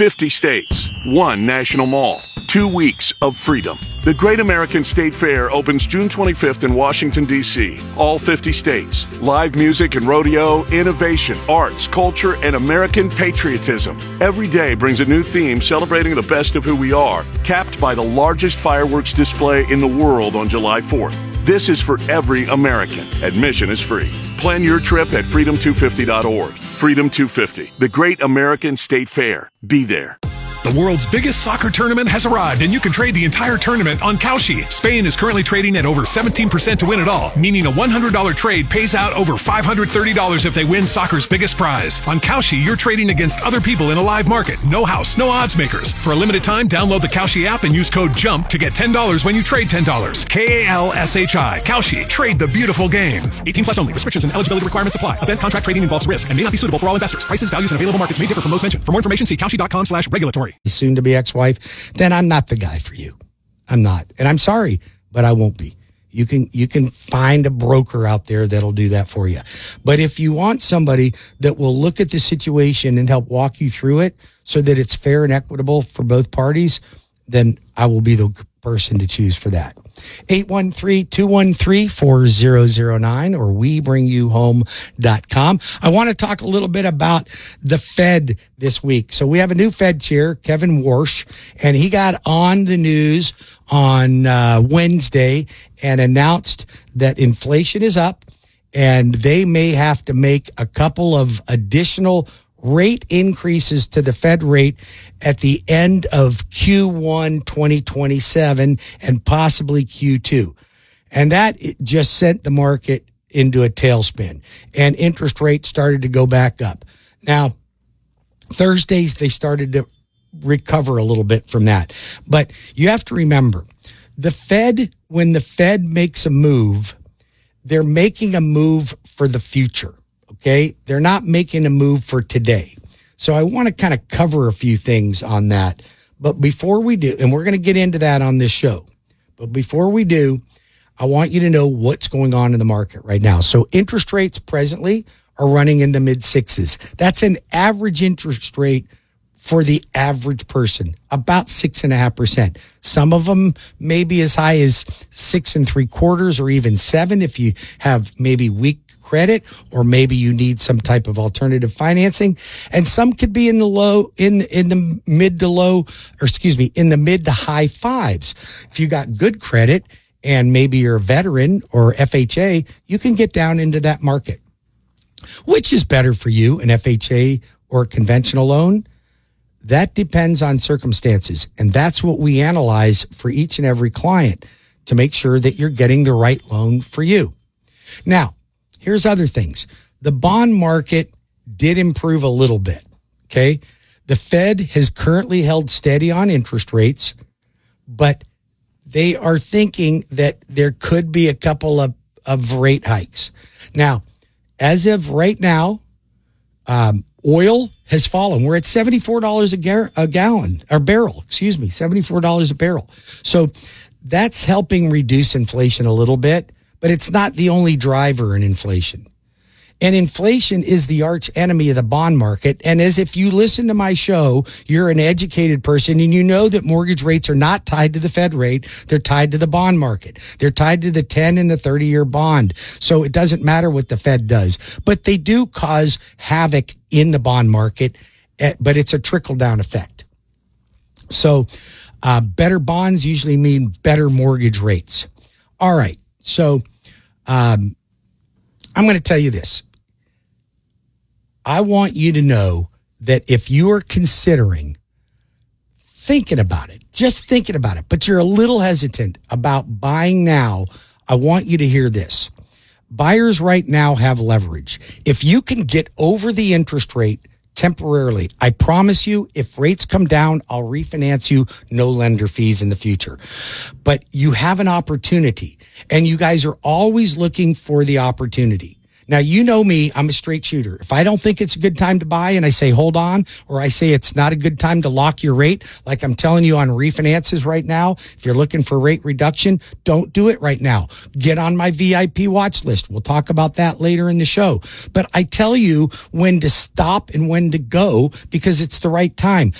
50 states, 1 national mall, 2 weeks of freedom. The Great American State Fair opens June 25th in Washington, D.C. All 50 states. Live music and rodeo, innovation, arts, culture, and American patriotism. Every day brings a new theme celebrating the best of who we are, capped by the largest fireworks display in the world on July 4th. This is for every American. Admission is free. Plan your trip at freedom250.org. Freedom 250, the Great American State Fair. Be there. The world's biggest soccer tournament has arrived, and you can trade the entire tournament on Kalshi. Spain is currently trading at over 17% to win it all, meaning a $100 trade pays out over $530 if they win soccer's biggest prize. On Kalshi, you're trading against other people in a live market. No house, no odds makers. For a limited time, download the Kalshi app and use code JUMP to get $10 when you trade $10. Kalshi. Kalshi. Trade the beautiful game. 18 plus only. Restrictions and eligibility requirements apply. Event contract trading involves risk and may not be suitable for all investors. Prices, values, and available markets may differ from those mentioned. For more information, see kalshi.com/regulatory. Soon to be ex-wife, then I'm not the guy for you. I'm not. And I'm sorry, but I won't be. You can find a broker out there that'll do that for you. But if you want somebody that will look at the situation and help walk you through it so that it's fair and equitable for both parties, then I will be the person to choose for that. 813-213-4009 or WeBringYouHome.com. I want to talk a little bit about the Fed this week. So we have a new Fed chair, Kevin Warsh, and he got on the news on Wednesday and announced that inflation is up and they may have to make a couple of additional rate increases to the Fed rate at the end of Q1 2027 and possibly Q2. And that just sent the market into a tailspin and interest rates started to go back up. Now, Thursdays, they started to recover a little bit from that. But you have to remember, the Fed, when the Fed makes a move, they're making a move for the future. Okay, they're not making a move for today. So I want to kind of cover a few things on that. But before we do, and we're going to get into that on this show, but before we do, I want you to know what's going on in the market right now. So interest rates presently are running in the mid sixes. That's an average interest rate for the average person, about 6.5%. Some of them may be as high as 6 3/4 or even 7 if you have maybe weak credit, or maybe you need some type of alternative financing. And some could be in the mid to high 5s. If you got good credit and maybe you're a veteran or FHA, you can get down into that market. Which is better for you, an FHA or a conventional loan? That depends on circumstances. And that's what we analyze for each and every client to make sure that you're getting the right loan for you. Now, here's other things. The bond market did improve a little bit, okay? The Fed has currently held steady on interest rates, but they are thinking that there could be a couple of rate hikes. Now, as of right now, oil has fallen. We're at $74 a gallon, or barrel, $74 a barrel. So that's helping reduce inflation a little bit. But it's not the only driver in inflation. And inflation is the arch enemy of the bond market. And as if you listen to my show, you're an educated person and you know that mortgage rates are not tied to the Fed rate. They're tied to the bond market. They're tied to the 10 and the 30-year bond. So it doesn't matter what the Fed does. But they do cause havoc in the bond market, but it's a trickle-down effect. So better bonds usually mean better mortgage rates. All right. So I'm going to tell you this. I want you to know that if you are considering thinking about it, but you're a little hesitant about buying now, I want you to hear this. Buyers right now have leverage. If you can get over the interest rate temporarily, I promise you, if rates come down, I'll refinance you, no lender fees in the future. But you have an opportunity, and you guys are always looking for the opportunity. Now, you know me, I'm a straight shooter. If I don't think it's a good time to buy and I say hold on, or I say it's not a good time to lock your rate, like I'm telling you on refinances right now, if you're looking for rate reduction, don't do it right now. Get on my VIP watch list. We'll talk about that later in the show. But I tell you when to stop and when to go because it's the right time.